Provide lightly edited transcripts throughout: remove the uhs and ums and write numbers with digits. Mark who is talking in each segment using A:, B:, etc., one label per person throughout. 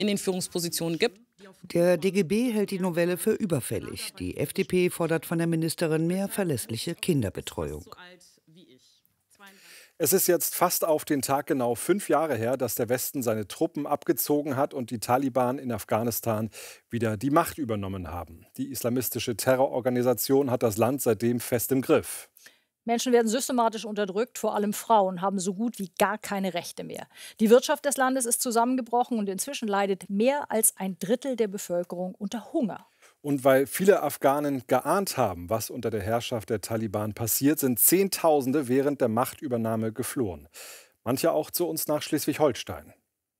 A: in den Führungspositionen gibt.
B: Der DGB hält die Novelle für überfällig. Die FDP fordert von der Ministerin mehr verlässliche Kinderbetreuung.
C: Es ist jetzt fast auf den Tag genau 5 Jahre her, dass der Westen seine Truppen abgezogen hat und die Taliban in Afghanistan wieder die Macht übernommen haben. Die islamistische Terrororganisation hat das Land seitdem fest im Griff.
D: Menschen werden systematisch unterdrückt, vor allem Frauen haben so gut wie gar keine Rechte mehr. Die Wirtschaft des Landes ist zusammengebrochen und inzwischen leidet mehr als ein Drittel der Bevölkerung unter Hunger.
C: Und weil viele Afghanen geahnt haben, was unter der Herrschaft der Taliban passiert, sind Zehntausende während der Machtübernahme geflohen. Manche auch zu uns nach Schleswig-Holstein.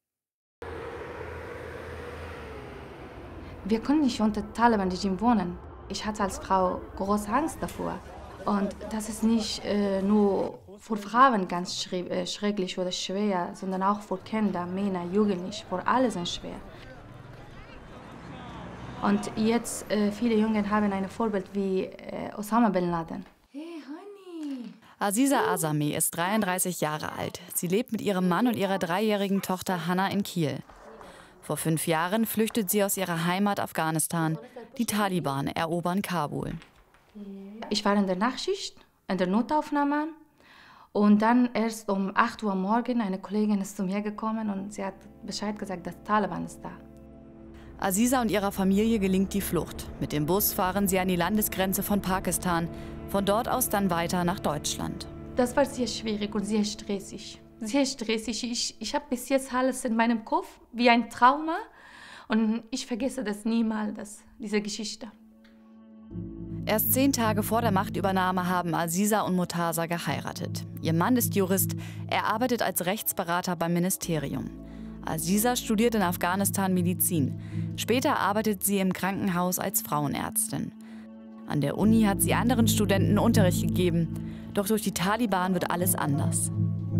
E: Wir konnten nicht unter Taliban-Regime wohnen. Ich hatte als Frau große Angst davor. Und das ist nicht nur für Frauen ganz schrecklich oder schwer, sondern auch für Kinder, Männer, Jugendliche, für alle sind schwer. Und jetzt, viele Jungen haben ein Vorbild wie Osama Bin Laden.
F: Hey, Honey.
G: Aziza Azami ist 33 Jahre alt. Sie lebt mit ihrem Mann und ihrer 3-jährigen Tochter Hanna in Kiel. Vor 5 Jahren flüchtet sie aus ihrer Heimat Afghanistan. Die Taliban erobern Kabul.
E: Ich war in der Nachtschicht, in der Notaufnahme. Und dann erst um 8 Uhr morgens, eine Kollegin ist zu mir gekommen und sie hat Bescheid gesagt, dass Taliban ist da.
G: Aziza und ihrer Familie gelingt die Flucht. Mit dem Bus fahren sie an die Landesgrenze von Pakistan. Von dort aus dann weiter nach Deutschland.
E: Das war sehr schwierig und sehr stressig. Sehr stressig. Ich habe bis jetzt alles in meinem Kopf, wie ein Trauma. Und ich vergesse das niemals, diese Geschichte.
G: Erst 10 Tage vor der Machtübernahme haben Aziza und Murtaza geheiratet. Ihr Mann ist Jurist, er arbeitet als Rechtsberater beim Ministerium. Aziza studiert in Afghanistan Medizin. Später arbeitet sie im Krankenhaus als Frauenärztin. An der Uni hat sie anderen Studenten Unterricht gegeben. Doch durch die Taliban wird alles anders.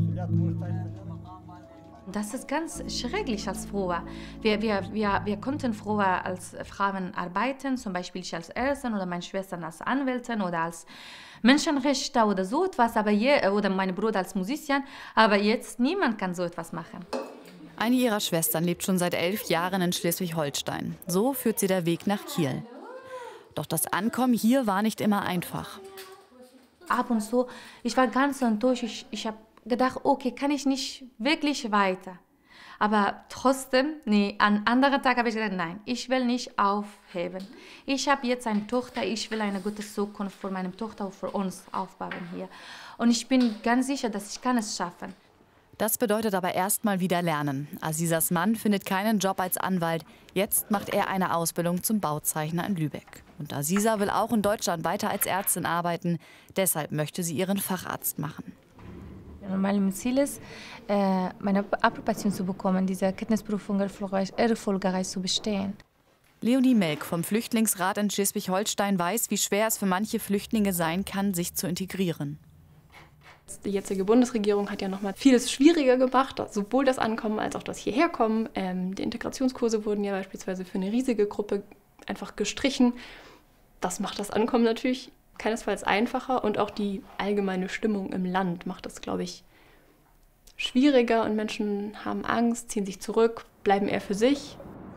E: Das ist ganz schrecklich als früher. Wir konnten früher als Frauen arbeiten, zum Beispiel ich als Ärztin oder meine Schwestern als Anwältin oder als Menschenrechtler oder so etwas, oder mein Bruder als Musician. Aber jetzt niemand kann so etwas machen.
G: Eine ihrer Schwestern lebt schon seit 11 Jahren in Schleswig-Holstein. So führt sie der Weg nach Kiel. Doch das Ankommen hier war nicht immer einfach.
E: Ab und zu, ich war ganz enttäuscht. Ich habe gedacht, okay, kann ich nicht wirklich weiter. Aber trotzdem, an anderen Tag habe ich gesagt, nein, ich will nicht aufheben. Ich habe jetzt eine Tochter, ich will eine gute Zukunft für meine Tochter und für uns aufbauen hier. Und ich bin ganz sicher, dass ich es schaffen kann.
G: Das bedeutet aber erstmal wieder lernen. Azizas Mann findet keinen Job als Anwalt. Jetzt macht er eine Ausbildung zum Bauzeichner in Lübeck. Und Aziza will auch in Deutschland weiter als Ärztin arbeiten. Deshalb möchte sie ihren Facharzt machen.
E: Mein Ziel ist, meine Approbation zu bekommen, diese Kenntnisprüfung erfolgreich zu bestehen.
G: Leonie Melk vom Flüchtlingsrat in Schleswig-Holstein weiß, wie schwer es für manche Flüchtlinge sein kann, sich zu integrieren.
H: Die jetzige Bundesregierung hat ja noch mal vieles schwieriger gemacht, sowohl das Ankommen als auch das Hierherkommen. Die Integrationskurse wurden ja beispielsweise für eine riesige Gruppe einfach gestrichen. Das macht das Ankommen natürlich keinesfalls einfacher und auch die allgemeine Stimmung im Land macht das, glaube ich, schwieriger und Menschen haben Angst, ziehen sich zurück, bleiben eher für sich.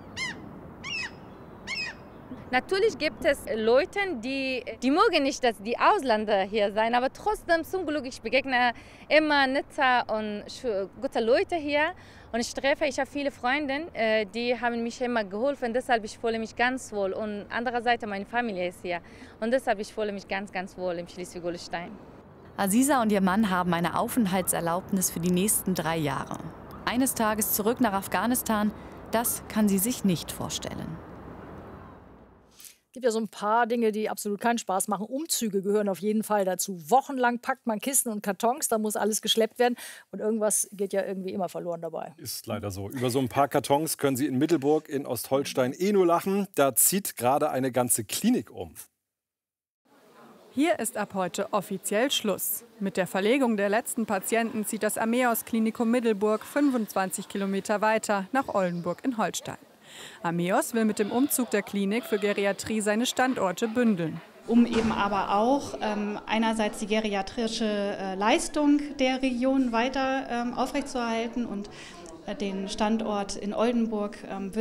F: Natürlich gibt es Leute, die mögen nicht, dass die Ausländer hier sein, aber trotzdem zum Glück, ich begegne immer netter und gute Leute hier. Und ich habe viele Freunde, die haben mich immer geholfen, deshalb ich fühle mich ganz wohl. Und andererseits meine Familie ist hier und deshalb ich fühle mich ganz, ganz wohl in Schleswig-Holstein.
G: Aziza und ihr Mann haben eine Aufenthaltserlaubnis für die nächsten 3 Jahre. Eines Tages zurück nach Afghanistan, das kann sie sich nicht vorstellen.
D: Es gibt ja so ein paar Dinge, die absolut keinen Spaß machen. Umzüge gehören auf jeden Fall dazu. Wochenlang packt man Kisten und Kartons, da muss alles geschleppt werden. Und irgendwas geht ja irgendwie immer verloren dabei.
C: Ist leider so. Über so ein paar Kartons können Sie in Middelburg in Ostholstein nur lachen. Da zieht gerade eine ganze Klinik um.
I: Hier ist ab heute offiziell Schluss. Mit der Verlegung der letzten Patienten zieht das Ameos Klinikum Middelburg 25 Kilometer weiter nach Oldenburg in Holstein. Ameos will mit dem Umzug der Klinik für Geriatrie seine Standorte bündeln.
J: Um eben aber auch einerseits die geriatrische Leistung der Region weiter aufrechtzuerhalten und den Standort in Oldenburg